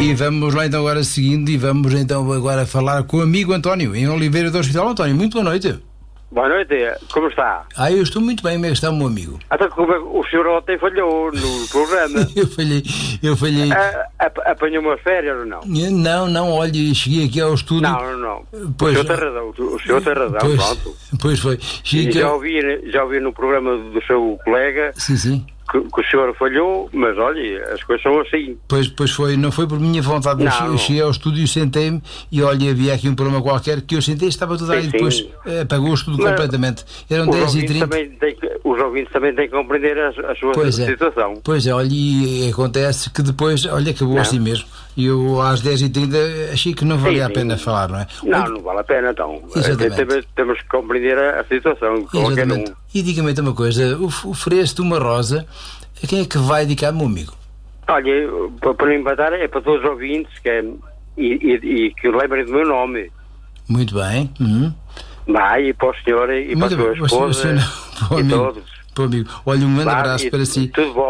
E vamos lá então agora seguindo e vamos então agora falar com o amigo António, em Oliveira do Hospital. António, muito boa noite. Boa noite, como está? Eu estou muito bem, como é que está o meu amigo? Até como o senhor ontem falhou no programa. Eu falhei. Apanhou umas férias ou não? Não, olha, cheguei aqui ao estúdio. Não. Pois, o senhor tem razão, pronto. Pois foi. Já ouvi no programa do seu colega. Sim. Que o senhor falhou, mas olha, as coisas são assim. Pois foi, não foi por minha vontade. Eu cheguei ao estúdio e sentei-me e olha, havia aqui um problema qualquer que eu sentei, estava tudo aí, depois apagou-se tudo completamente. Eram 10h30. Os ouvintes também têm que compreender a sua situação. Pois é, olha, e acontece que depois, olha, acabou assim mesmo. E eu às 10h30 achei que não valia a pena falar, não é? Não vale a pena então. Temos que compreender a situação. E diga-me então uma coisa, oferece-te uma rosa, a quem é que vai dedicar, meu amigo? Olha, para empatar é para todos os ouvintes e que lembrem do meu nome. Muito bem. Vai, e para o senhor e para a sua esposa e todos. Olha, um grande abraço para si. Tudo bom.